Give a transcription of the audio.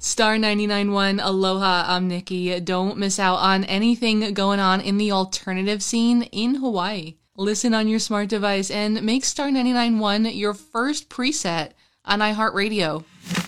Star 99.1, aloha, I'm Nikki. Don't miss out on anything going on in the alternative scene in Hawaii. Listen on your smart device and make Star 99.1 your first preset on iHeartRadio.